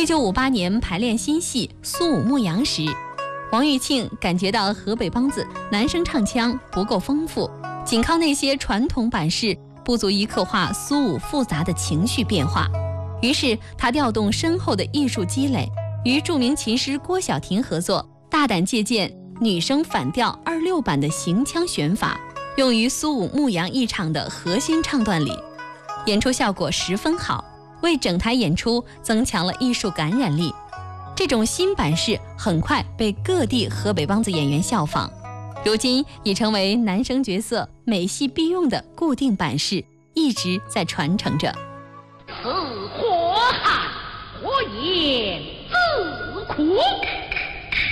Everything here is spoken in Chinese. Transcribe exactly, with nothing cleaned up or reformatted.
一九五八年排练新戏《苏武牧羊》时，王玉庆感觉到河北梆子男声唱腔不够丰富，仅靠那些传统版式不足以刻画苏武复杂的情绪变化。于是他调动深厚的艺术积累，与著名琴师郭晓婷合作，大胆借鉴女声反调二六版的行腔选法，用于苏武牧羊一场的核心唱段里，演出效果十分好，为整台演出增强了艺术感染力。这种新版式很快被各地河北梆子演员效仿，如今已成为男声角色每戏必用的固定版式，一直在传承着。 此火汉火焰自苦。